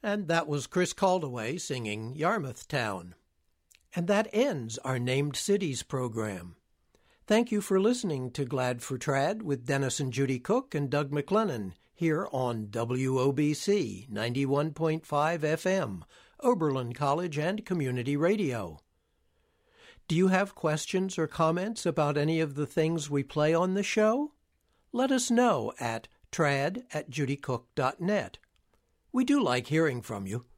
And that was Chris Caldaway singing Yarmouth Town. And that ends our Named Cities program. Thank you for listening to Glad for Trad with Dennis and Judy Cook and Doug McLennan here on WOBC 91.5 FM, Oberlin College and Community Radio. Do you have questions or comments about any of the things we play on the show? Let us know at trad@judycook.net. We do like hearing from you.